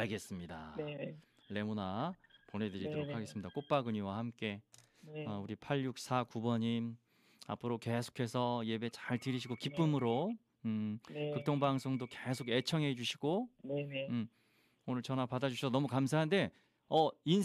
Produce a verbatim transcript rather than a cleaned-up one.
알겠습니다. 네. 레모나 보내드리도록 네네. 하겠습니다. 꽃바구니와 함께. 네. 어, 우리 팔육사구 번님 앞으로 계속해서 예배 잘 드리시고 네. 기쁨으로 음, 네. 극동방송도 계속 애청해 주시고 네네. 음, 오늘 전화 받아주셔서 너무 감사한데 어, 인생